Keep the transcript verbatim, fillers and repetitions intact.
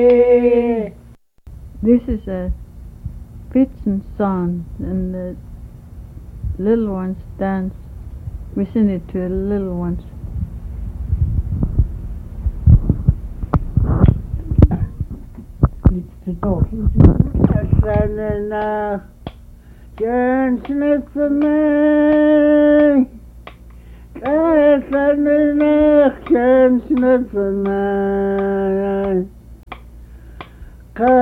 This is a Pitsen song, and the little ones dance. We sing it to the little ones. Seine Nacht, ganz nicht für mich. Seine Nacht, ganz nicht für mich.